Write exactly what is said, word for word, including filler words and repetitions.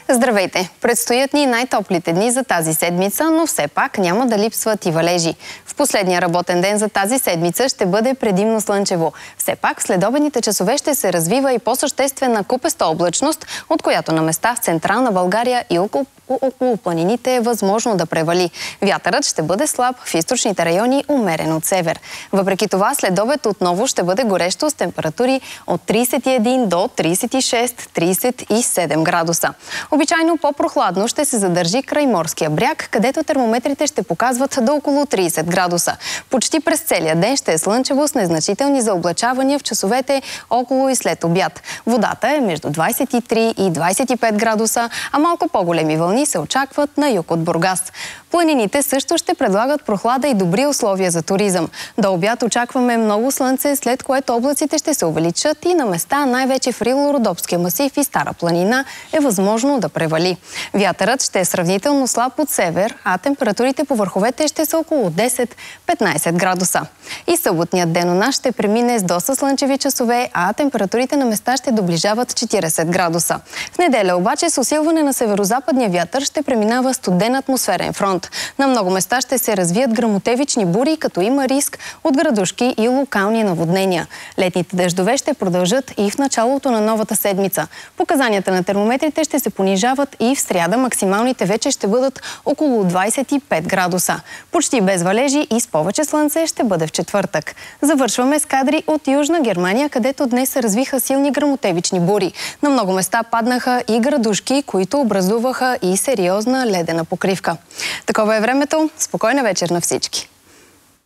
Здравейте! Предстоят ни най-топлите дни за тази седмица, но все пак няма да липсват и валежи. В последния работен ден за тази седмица ще бъде предимно слънчево. Все пак в следобедните часове ще се развива и по-съществена купеста облачност, от която на места в централна България и около около планините е възможно да превали. Вятърът ще бъде слаб, в източните райони умерен от север. Въпреки това, след обед отново ще бъде горещо с температури от тридесет и един до тридесет и шест - тридесет и седем градуса. Обичайно по-прохладно ще се задържи край морския бряг, където термометрите ще показват до около тридесет градуса. Почти през целия ден ще е слънчево с незначителни заоблачавания в часовете около и след обяд. Водата е между двадесет и три и двадесет и пет градуса, а малко по-големи вълни се очакват на юг от Бургас. Планините също ще предлагат прохлада и добри условия за туризъм. До обяд очакваме много слънце, след което облаците ще се увеличат и на места, най-вече в Рило-Родопския масив и Стара планина, е възможно да превали. Вятърът ще е сравнително слаб от север, а температурите по върховете ще са около десет - петнадесет градуса. И съботният ден у нас ще премине с доста слънчеви часове, а температурите на места ще доближават четиридесет градуса. В неделя обаче с усилване на северо-западния вятър ще преминава студен атмосферен фронт. На много места ще се развият гръмотевични бури, като има риск от градушки и локални наводнения. Летните дъждове ще продължат и в началото на новата седмица. Показанията на термометрите ще се понижават и в сряда максималните вече ще бъдат около двадесет и пет градуса. Почти без валежи и с повече слънце ще бъде в четвъртък. Завършваме с кадри от Южна Германия, където днес се развиха силни гръмотевични бури. На много места паднаха и градушки, които образуваха и сериозна ледена покривка. Такова е времето. Спокойна вечер на всички!